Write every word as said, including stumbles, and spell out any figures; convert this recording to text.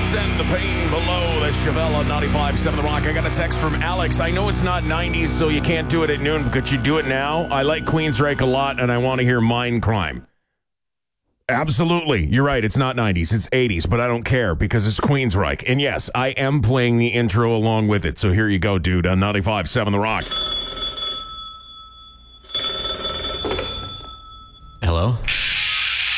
Send the pain below. That's Chevelle on ninety-five point seven The Rock. I got a text from Alex. I know it's not nineties, so you can't do it at noon, but could you do it now? I like Queensryche a lot, and I want to hear Mind Crime. Absolutely. You're right. It's not nineties. It's eighties, but I don't care because it's Queensryche. And yes, I am playing the intro along with it. So here you go, dude, on ninety-five point seven The Rock. Hello?